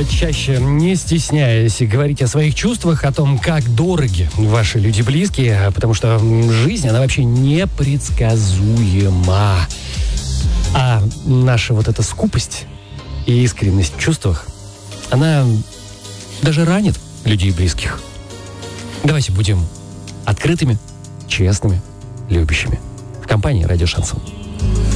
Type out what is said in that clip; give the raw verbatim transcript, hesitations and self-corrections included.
чаще, не стесняясь, говорить о своих чувствах, о том, как дороги ваши люди близкие, потому что жизнь, она вообще непредсказуема. А наша вот эта скупость и искренность в чувствах, она даже ранит людей близких. Давайте будем открытыми, честными, любящими. В компании «Радио Шансон».